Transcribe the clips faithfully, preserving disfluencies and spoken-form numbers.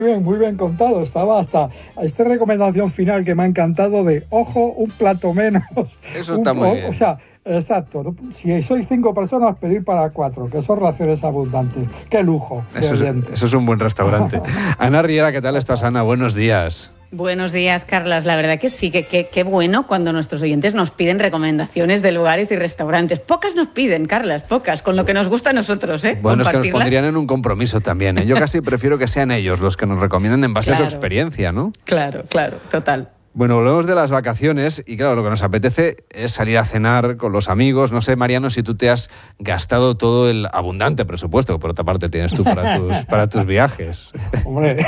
bien, muy bien contado. Estaba hasta esta recomendación final que me ha encantado de, ojo, un plato menos. Eso está un, muy o, bien. O sea, exacto. ¿No? Si sois cinco personas, pedir para cuatro, que son raciones abundantes. ¡Qué lujo! Eso es, eso es un buen restaurante. Ana Riera, ¿qué tal estás, Ana? Buenos días. Buenos días, Carlas. La verdad que sí, que qué bueno cuando nuestros oyentes nos piden recomendaciones de lugares y restaurantes. Pocas nos piden, Carlas, pocas, con lo que nos gusta a nosotros, ¿eh? Bueno, es que nos pondrían en un compromiso también, ¿eh? Yo casi prefiero que sean ellos los que nos recomienden en base claro, a su experiencia, ¿no? Claro, claro, total. Bueno, volvemos de las vacaciones y claro, lo que nos apetece es salir a cenar con los amigos. No sé, Mariano, si tú te has gastado todo el abundante presupuesto que por otra parte tienes tú para tus, para tus viajes. Hombre,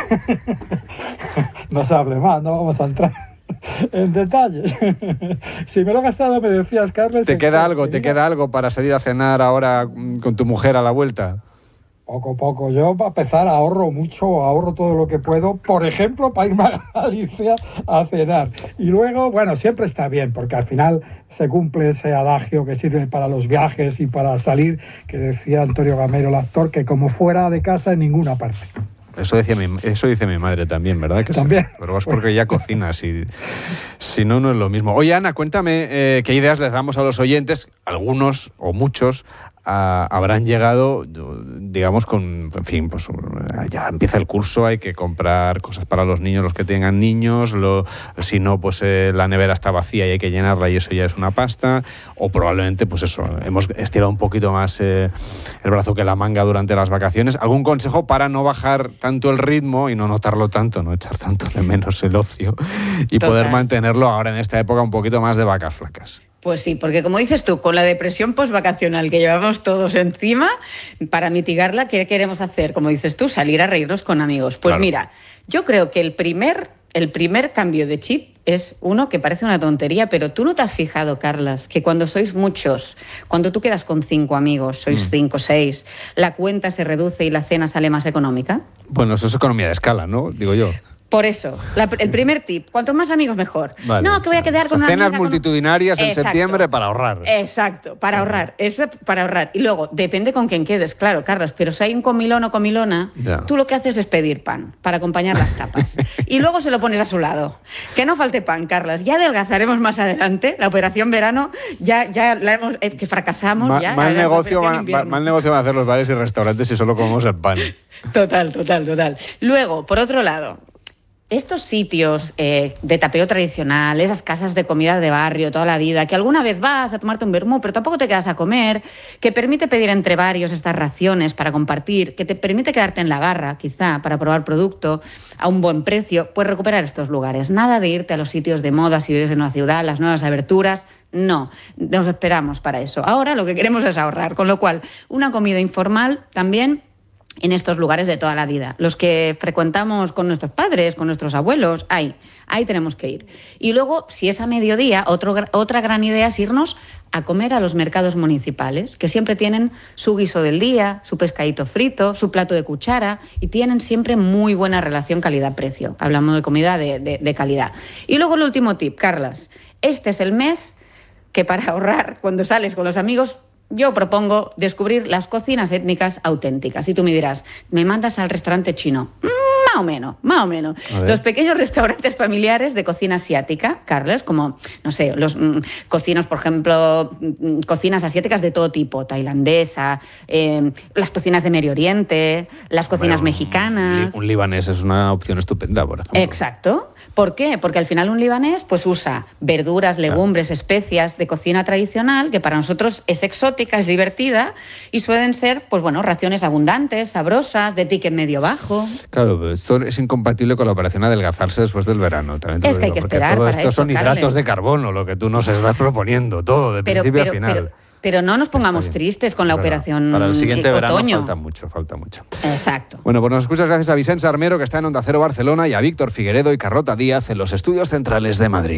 no se hable más, no vamos a entrar en detalles. Si me lo he gastado, me decías, Carlos... ¿Te queda algo, te queda algo para salir a cenar ahora con tu mujer a la vuelta? Poco, poco. Yo, para empezar, ahorro mucho, ahorro todo lo que puedo, por ejemplo, para irme a Galicia a cenar. Y luego, bueno, siempre está bien, porque al final se cumple ese adagio que sirve para los viajes y para salir, que decía Antonio Gamero, el actor, que como fuera de casa en ninguna parte. Eso, decía mi, eso dice mi madre también, ¿verdad? Que también. Sí, pero es porque ella cocina, si, si no, no es lo mismo. Oye, Ana, cuéntame eh, qué ideas les damos a los oyentes, algunos o muchos, a, habrán llegado, digamos, con, en fin, pues ya empieza el curso, hay que comprar cosas para los niños, los que tengan niños, lo, si no, pues eh, la nevera está vacía y hay que llenarla y eso ya es una pasta, o probablemente, pues eso, hemos estirado un poquito más eh, el brazo que la manga durante las vacaciones. ¿Algún consejo para no bajar tanto el ritmo y no notarlo tanto, no echar tanto de menos el ocio y Total. Poder mantenerlo ahora en esta época un poquito más de vacas flacas? Pues sí, porque como dices tú, con la depresión postvacacional que llevamos todos encima, para mitigarla, ¿qué queremos hacer? Como dices tú, salir a reírnos con amigos. Pues claro. Mira, yo creo que el primer, el primer cambio de chip es uno que parece una tontería, pero tú no te has fijado, Carlas, que cuando sois muchos, cuando tú quedas con cinco amigos, sois mm. cinco, seis, la cuenta se reduce y la cena sale más económica. Bueno, eso es economía de escala, ¿no? Digo yo. Por eso, la, el primer tip, cuanto más amigos mejor. Vale, no, que voy a quedar con o sea, una cenas amiga, multitudinarias con... en Exacto. septiembre para ahorrar. Exacto, para ahorrar, eso para ahorrar. Y luego, depende con quién quedes, claro, Carlos, pero si hay un comilón o comilona, ya. Tú lo que haces es pedir pan para acompañar las tapas. Y luego se lo pones a su lado. Que no falte pan, Carlas. Ya adelgazaremos más adelante. La operación verano ya, ya la hemos, eh, que fracasamos. Ma, ya, mal, negocio van, mal negocio van a hacer los bares y restaurantes si solo comemos el pan. Total, total, total. Luego, por otro lado, estos sitios eh, de tapeo tradicional, esas casas de comida de barrio toda la vida, que alguna vez vas a tomarte un vermú, pero tampoco te quedas a comer, que permite pedir entre varios estas raciones para compartir, que te permite quedarte en la barra, quizá, para probar producto a un buen precio, pues recuperar estos lugares. Nada de irte a los sitios de moda si vives en una ciudad, las nuevas aberturas. No, nos esperamos para eso. Ahora lo que queremos es ahorrar, con lo cual, una comida informal también en estos lugares de toda la vida. Los que frecuentamos con nuestros padres, con nuestros abuelos, ahí, ahí tenemos que ir. Y luego, si es a mediodía, otro, otra gran idea es irnos a comer a los mercados municipales, que siempre tienen su guiso del día, su pescadito frito, su plato de cuchara, y tienen siempre muy buena relación calidad-precio. Hablamos de comida de, de, de calidad. Y luego el último tip, Carlas. Este es el mes que para ahorrar, cuando sales con los amigos, yo propongo descubrir las cocinas étnicas auténticas. Y tú me dirás, ¿me mandas al restaurante chino? Mm, más o menos, más o menos. Los pequeños restaurantes familiares de cocina asiática, Carlos, como, no sé, los mm, cocinos, por ejemplo, mm, cocinas asiáticas de todo tipo, tailandesa, eh, las cocinas de Medio Oriente, las cocinas Hombre, mexicanas. Un, un libanés es una opción estupenda, por ejemplo. Exacto. ¿Por qué? Porque al final un libanés pues usa verduras, legumbres, claro. especias de cocina tradicional, que para nosotros es exótica, es divertida, y suelen ser, pues bueno, raciones abundantes, sabrosas, de ticket medio bajo. Claro, esto es incompatible con la operación adedelgazarse después del verano. También te es lo que digo, hay que porque esperar todo para esto eso, son hidratos Carles. de carbono, lo que tú nos estás proponiendo, todo, de pero, principio pero, a final. Pero, Pero no nos pongamos tristes con la Verdad. operación Para el siguiente otoño. verano falta mucho, falta mucho. Exacto. Bueno, pues nos escuchas gracias a Vicente Armero, que está en Onda Cero Barcelona, y a Víctor Figueredo y Carlota Díaz en los estudios centrales de Madrid.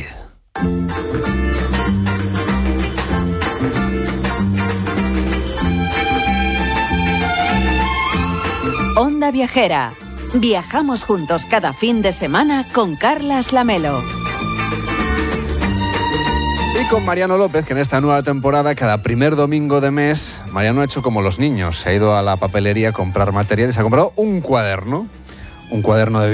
Onda Viajera. Viajamos juntos cada fin de semana con Carlas Lamelo. Y con Mariano López, que en esta nueva temporada, cada primer domingo de mes, Mariano ha hecho como los niños. Se ha ido a la papelería a comprar materiales, ha comprado un cuaderno. un cuaderno de